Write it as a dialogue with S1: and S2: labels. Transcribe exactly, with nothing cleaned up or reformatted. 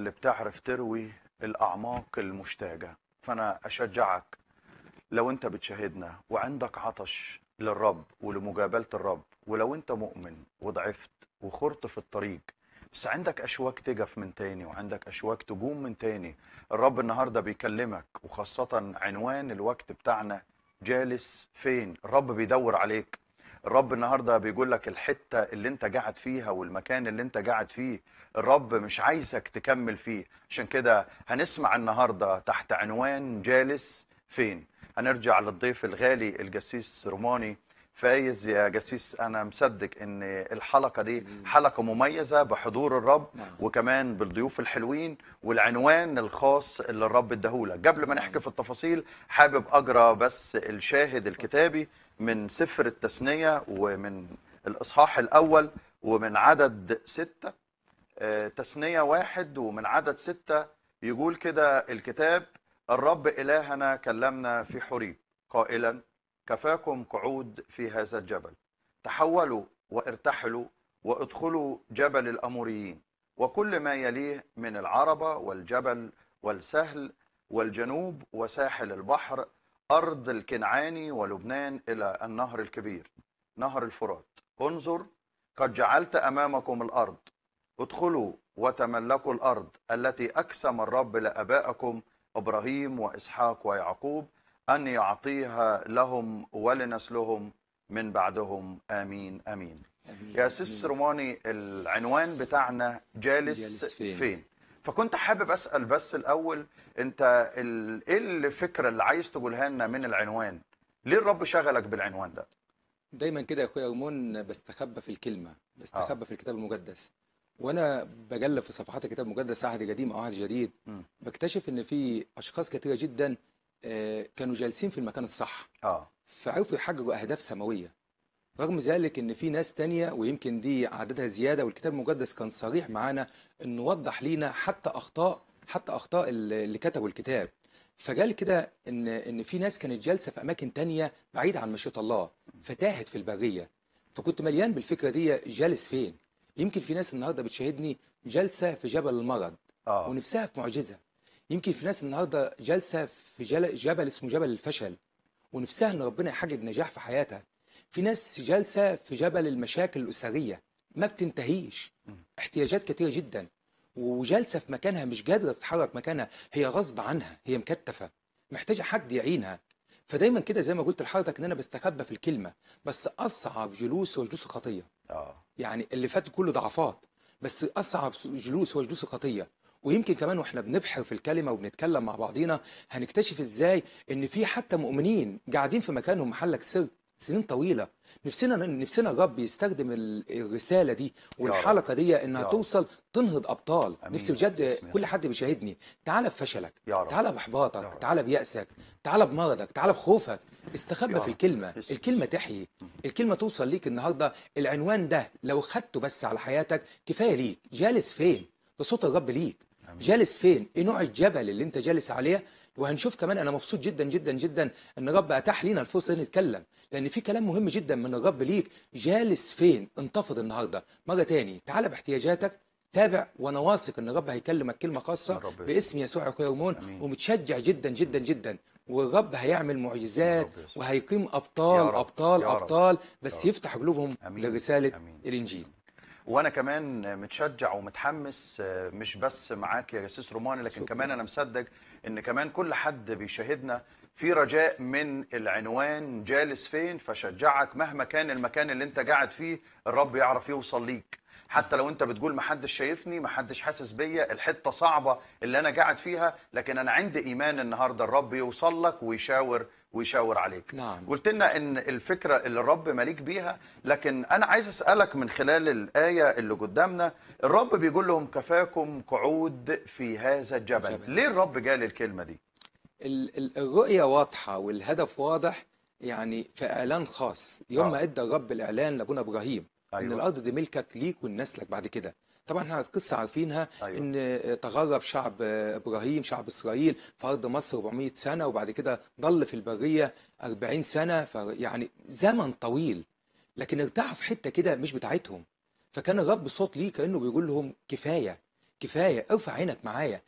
S1: اللي بتعرف تروي الأعماق المشتاجة. فأنا أشجعك، لو أنت بتشاهدنا وعندك عطش للرب ولمجابلة الرب، ولو أنت مؤمن وضعفت وخرت في الطريق بس عندك أشواك تجف من تاني وعندك أشواك تجوم من تاني، الرب النهاردة بيكلمك. وخاصة عنوان الوقت بتاعنا جالس فين؟ الرب بيدور عليك. الرب النهارده بيقول لك الحته اللي انت قاعد فيها والمكان اللي انت قاعد فيه الرب مش عايزك تكمل فيه. عشان كده هنسمع النهارده تحت عنوان جالس فين. هنرجع للضيف الغالي الجسيس روماني فايز. يا جسيس، انا مصدق ان الحلقه دي حلقه مميزه بحضور الرب
S2: نعم
S1: وكمان بالضيوف الحلوين والعنوان الخاص اللي الرب اداهولك. قبل ما
S2: نعم
S1: نحكي في التفاصيل حابب اقرا بس الشاهد
S2: اتفضل.
S1: الكتابي من سفر التثنية ومن الإصحاح الأول ومن عدد ستة. آه، تثنية واحد ومن عدد ستة يقول كده الكتاب: الرب إلهنا كلمنا في حريب قائلا: كفاكم قعود في هذا الجبل، تحولوا وارتحلوا وادخلوا جبل الأموريين وكل ما يليه من العربة والجبل والسهل والجنوب وساحل البحر، أرض الكنعاني ولبنان إلى النهر الكبير نهر الفرات. انظر، قد جعلت أمامكم الأرض، ادخلوا وتملكوا الأرض التي أقسم الرب لآبائكم إبراهيم وإسحاق ويعقوب أن يعطيها لهم ولنسلهم من بعدهم. آمين آمين.
S2: امين
S1: يا سيس
S2: امين.
S1: روماني، العنوان بتاعنا جالس
S2: جالس فين؟
S1: فين؟ فكنت حابب أسأل بس الأول، أنت ال- إيه الفكرة اللي عايز تقولها لنا من العنوان؟ ليه الرب شغلك بالعنوان ده؟
S2: دايما كده يا اخويا رمون بستخبى في الكلمه،
S1: آه.
S2: بستخبى في الكتاب المقدس. وانا بجلب في صفحات الكتاب المقدس، عهد قديم او عهد جديد،
S1: مم.
S2: بكتشف ان في اشخاص كتيره جدا آه، كانوا جالسين في المكان الصح،
S1: آه.
S2: فعرفوا يحققوا اهداف سماويه. رغم ذلك ان في ناس تانية، ويمكن دي عددها زياده، والكتاب المقدس كان صريح معانا انه وضح لينا حتى اخطاء حتى اخطاء اللي اللي كتبوا الكتاب. فقال كده ان ان في ناس كانت جالسه في اماكن تانية بعيده عن مشيئه الله، فتاهت في البريه. فكنت مليان بالفكره دي، جالس فين؟ يمكن في ناس النهارده بتشاهدني جالسه في جبل المرض
S1: آه.
S2: ونفسها في معجزه. يمكن في ناس النهارده جالسه في جل- جبل اسمه جبل الفشل، ونفسها ان ربنا يحقق نجاح في حياتها. في ناس جالسه في جبل المشاكل الاسريه ما بتنتهيش، احتياجات كتيره جدا، وجالسه في مكانها مش قادره تتحرك مكانها، هي غصب عنها، هي مكتفه، محتاجه حد يعينها. فدايما كده زي ما قلت لحضرتك ان انا بستخبى في الكلمه، بس اصعب جلوس هو جلوس الخطيه.
S1: آه.
S2: يعني اللي فات كله ضعفات، بس اصعب جلوس هو جلوس الخطيه. ويمكن كمان واحنا بنبحر في الكلمه وبنتكلم مع بعضينا هنكتشف ازاي ان في حتى مؤمنين قاعدين في مكانهم محلك سر سنين طويله. نفسنا نفسنا الرب يستخدم ال- الرساله دي
S1: يا رب.
S2: والحلقه دي انها
S1: يا رب.
S2: توصل تنهض ابطال.
S1: امين
S2: نفسي
S1: يا رب
S2: بجد
S1: باسم
S2: كل
S1: يسوع.
S2: حد بيشاهدني، تعال بفشلك،
S1: يا رب.
S2: تعال
S1: يا
S2: باحباطك،
S1: رب.
S2: تعال بيأسك، تعال بمرضك، تعال بخوفك، استخبى
S1: يا
S2: في
S1: رب
S2: الكلمه.
S1: باسم
S2: الكلمه
S1: يسوع.
S2: تحيي، الكلمه توصل ليك النهارده. العنوان ده لو خدته بس على حياتك كفايه ليك. جالس فين؟ ده صوت الرب ليك.
S1: امين.
S2: جالس فين؟ ايه نوع الجبل اللي انت جالس عليه؟ وهنشوف كمان. انا مبسوط جدا جدا جدا ان الرب اتاح لينا الفرصه دي نتكلم، لان في كلام مهم جدا من الرب ليك. جالس فين؟ انتفض النهارده مره تاني، تعال باحتياجاتك، تابع، وانا واثق ان الرب هيكلمك كلمه
S1: باسم
S2: خاصه
S1: الرب يسوع.
S2: باسم يسوع يا اخويا رمون.
S1: امين.
S2: ومتشجع جدا جدا جدا، والرب هيعمل
S1: باسم
S2: معجزات
S1: الرب يسوع.
S2: وهيقيم
S1: يا
S2: ابطال
S1: رب.
S2: ابطال
S1: يا رب.
S2: ابطال،
S1: يا
S2: بس
S1: رب.
S2: يفتح قلوبهم
S1: امين.
S2: لرساله
S1: امين.
S2: الانجيل.
S1: امين. وانا كمان متشجع ومتحمس، آه، مش بس معاك يا جسيس روماني، لكن كمان
S2: شكرا.
S1: انا مصدق ان كمان كل حد بيشاهدنا في رجاء من العنوان جالس فين. فشجعك مهما كان المكان اللي انت قاعد فيه الرب يعرف يوصل ليك. حتى لو انت بتقول محدش شايفني، محدش حاسس بيا، الحته صعبه اللي انا قاعد فيها، لكن انا عندي ايمان النهارده الرب يوصل لك ويشاور ويشاور عليك.
S2: نعم.
S1: قلت لنا ان الفكره اللي الرب مليك بيها، لكن انا عايز اسالك من خلال الايه اللي قدامنا، الرب بيقول لهم كفاكم قعود في هذا الجبل.
S2: جبل.
S1: ليه الرب قال الكلمه دي؟
S2: ال- ال- الرؤية واضحة والهدف واضح. يعني في إعلان خاص يوم ما
S1: اه.
S2: إدى الرب الإعلان لأبونا إبراهيم إن
S1: ايوه.
S2: الأرض دي ملكك ليك ولنسلك بعد كده. طبعا احنا القصة عارفينها،
S1: ايوه.
S2: إن تغرب شعب إبراهيم، شعب إسرائيل، في أرض مصر أربعمائة سنة، وبعد كده ضل في البرية أربعين سنة، يعني زمن طويل. لكن ارتاحوا في حتة كده مش بتاعتهم، فكان الرب صوت ليه كأنه بيقول لهم كفاية، كفايه ارفع عينك معايا.